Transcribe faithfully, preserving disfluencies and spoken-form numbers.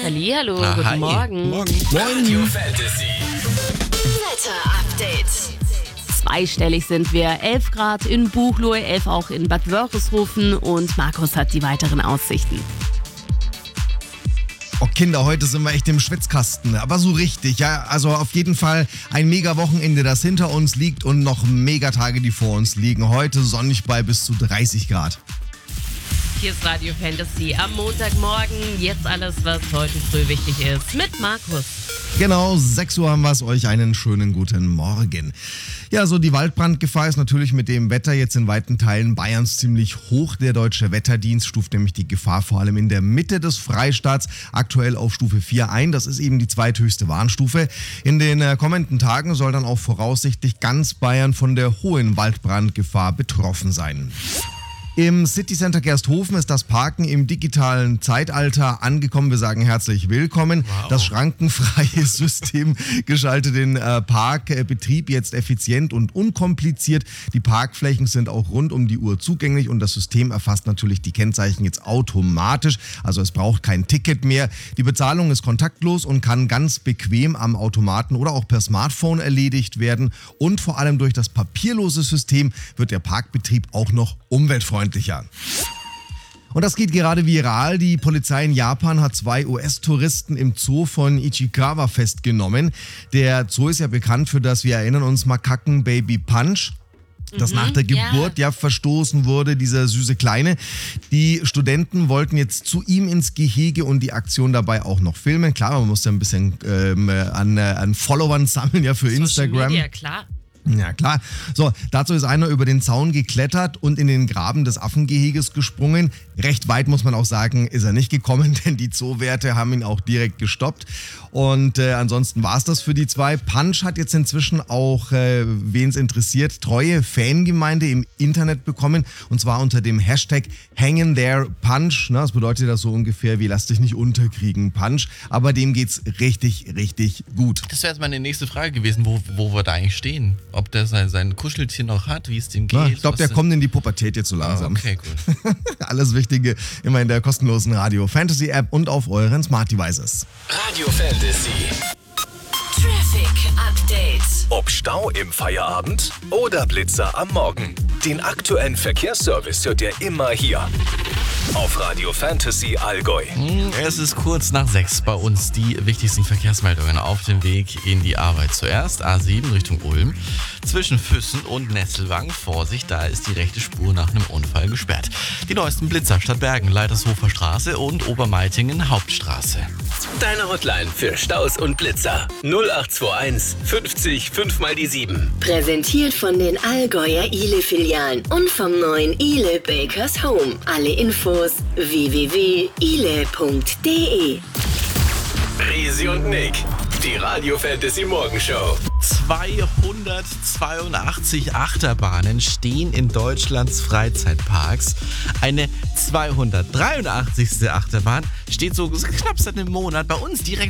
Hallihallo, Ah, guten hi. Morgen. Morgen. Radio Fantasy. Wetter-Update. Zweistellig sind wir. elf Grad in Buchloe, elf auch in Bad Wörishofen und Markus hat die weiteren Aussichten. Oh Kinder, heute sind wir echt im Schwitzkasten, aber so richtig, ja, also auf jeden Fall ein mega Wochenende, das hinter uns liegt und noch mega Tage, die vor uns liegen. Heute sonnig bei bis zu dreißig Grad. Hier ist Radio Fantasy am Montagmorgen. Jetzt alles, was heute früh wichtig ist, mit Markus. Genau, sechs Uhr haben wir es, euch einen schönen guten Morgen. Ja, so die Waldbrandgefahr ist natürlich mit dem Wetter jetzt in weiten Teilen Bayerns ziemlich hoch. Der Deutsche Wetterdienst stuft nämlich die Gefahr vor allem in der Mitte des Freistaats aktuell auf Stufe vier ein. Das ist eben die zweithöchste Warnstufe. In den äh, kommenden Tagen soll dann auch voraussichtlich ganz Bayern von der hohen Waldbrandgefahr betroffen sein. Im Citycenter Gersthofen ist das Parken im digitalen Zeitalter angekommen. Wir sagen herzlich willkommen. Wow. Das schrankenfreie System gestaltet den äh, Parkbetrieb jetzt effizient und unkompliziert. Die Parkflächen sind auch rund um die Uhr zugänglich und das System erfasst natürlich die Kennzeichen jetzt automatisch. Also es braucht kein Ticket mehr. Die Bezahlung ist kontaktlos und kann ganz bequem am Automaten oder auch per Smartphone erledigt werden. Und vor allem durch das papierlose System wird der Parkbetrieb auch noch umweltfreundlicher. Und das geht gerade viral. Die Polizei in Japan hat zwei U S-Touristen im Zoo von Ichikawa festgenommen. Der Zoo ist ja bekannt für das, wir erinnern uns, Makaken-Baby Punch, das Mhm, nach der ja. Geburt ja verstoßen wurde, dieser süße Kleine. Die Studenten wollten jetzt zu ihm ins Gehege und die Aktion dabei auch noch filmen. Klar, man muss ja ein bisschen ähm, an, äh, an Followern sammeln, ja, für Social Instagram. Media, klar. Ja, klar. So, dazu ist einer über den Zaun geklettert und in den Graben des Affengeheges gesprungen. Recht weit, muss man auch sagen, ist er nicht gekommen, denn die Zoowärter haben ihn auch direkt gestoppt. Und äh, ansonsten war es das für die zwei. Punch hat jetzt inzwischen auch, äh, wen es interessiert, treue Fangemeinde im Internet bekommen. Und zwar unter dem Hashtag Hangin' There Punch. Na, das bedeutet das so ungefähr wie lass dich nicht unterkriegen, Punch. Aber dem geht's richtig, richtig gut. Das wäre jetzt meine nächste Frage gewesen, wo, wo wir da eigentlich stehen. Ob der sein, sein Kuscheltier noch hat, wie es dem geht. Ja, ich glaube, was der denn- kommt in die Pubertät jetzt so Ah, langsam. okay, gut. Alles Wichtige immer in der kostenlosen Radio Fantasy App und auf euren Smart Devices. Radio Fantasy. Traffic Update. Ob Stau im Feierabend oder Blitzer am Morgen. Den aktuellen Verkehrsservice hört ihr immer hier. Auf Radio Fantasy Allgäu. Es ist kurz nach sechs bei uns die wichtigsten Verkehrsmeldungen auf dem Weg in die Arbeit. Zuerst A sieben Richtung Ulm. Zwischen Füssen und Nesselwang. Vorsicht, da ist die rechte Spur nach einem Unfall gesperrt. Die neuesten Blitzer Stadtbergen, Leitershofer Straße und Obermeitingen Hauptstraße. Deine Hotline für Staus und Blitzer. null acht zwei eins fünfzig fünf mal die sieben. Präsentiert von den Allgäuer Ile-Filialen und vom neuen Ile Bakers Home. Alle Infos w w w punkt ile punkt d e. Risi und Nick. Die Radio Fantasy Morgenshow. zweihundertzweiundachtzig Achterbahnen stehen in Deutschlands Freizeitparks. Eine zweihundertdreiundachtzigste Achterbahn steht so knapp seit einem Monat bei uns direkt